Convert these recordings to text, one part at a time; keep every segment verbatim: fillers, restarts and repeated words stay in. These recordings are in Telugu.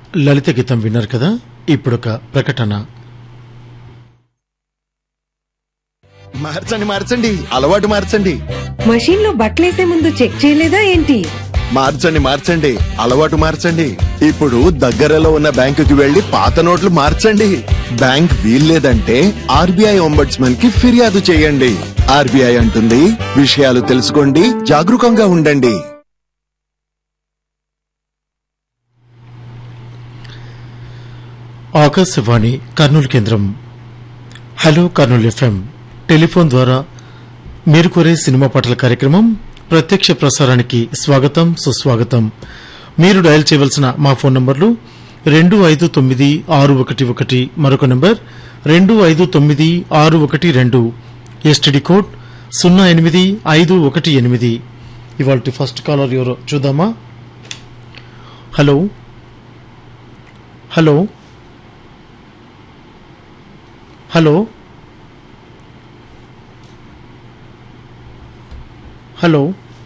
లలిత గీతం విన్నారు కదా. ఇప్పుడొక ప్రకటన. మార్చండి మార్చండి అలవాటు మార్చండి. మషీన్ లో బట్టలేసే ముందు చెక్ చేయలేదా ఏంటి? మార్చండి మార్చండి అలవాటు మార్చండి. ఇప్పుడు దగ్గరలో ఉన్న బ్యాంకుకి వెళ్లి పాత నోట్లు మార్చండి. బ్యాంక్ వీల్లేదంటే ఆర్బీఐ ఒంబడ్స్మన్ కి ఫిర్యాదు చేయండి. ఆర్బీఐ అంటుంది, విషయాలు తెలుసుకోండి, జాగరూకంగా ఉండండి. ఆకాశవాణి కర్నూలు కేంద్రం. హలో కర్నూలు ఎఫ్ఎం టెలిఫోన్ ద్వారా మీరు కోరే సినిమా పాటల కార్యక్రమం ప్రత్యక్ష ప్రసారానికి స్వాగతం, సుస్వాగతం. మీరు డయల్ చేయవలసిన మా ఫోన్ నంబర్లు రెండు ఐదు తొమ్మిది ఆరు ఒకటి ఒకటి, మరొక నంబర్ రెండు ఐదు తొమ్మిది ఆరు ఒకటి రెండు, ఎస్టీడీ కోడ్ సున్నా ఎనిమిది ఐదు ఒకటి ఎనిమిది. ఇవాళ ఫస్ట్ కాలర్ ఎవరో చూద్దామా. Hello hello hello hello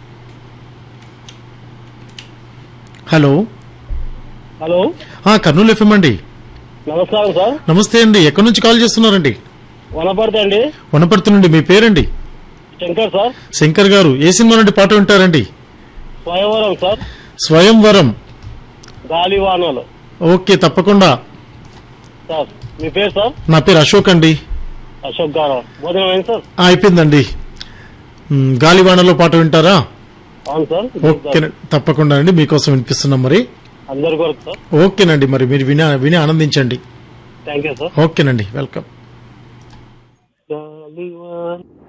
hello hello Kurnool FM అండి. నమస్కారం సార్. నమస్తే అండి. ఎక్కడి నుంచి కాల్ చేస్తున్నారండి? వనపర్తి అండి. వనపర్తి నుండి. మీ పేరండి? శంకర్ సార్. శంకర్ గారు, ఏ సినిమా నుండి పాట వింటారండి? స్వయంవరం సార్. స్వయంవరం. గాలివానలు. ఓకే, తప్పకుండా సార్. మీ పేరు సార్? నా పేరు అశోక్ అండి. అశోక్ గారు, భోజనం అయింది సార్? అయిపోయిందండి. గాలివానలో పాట వింటారా? అవును సార్. ఓకే, తప్పకుండా అండి, మీకోసం వినిపిస్తున్నాం. మరి అందరి కొరకు సార్. ఓకేనండి, మరి మీరు విని విని ఆనందించండి. Thank you sir. ఓకేనండి, వెల్కమ్. గాలివాన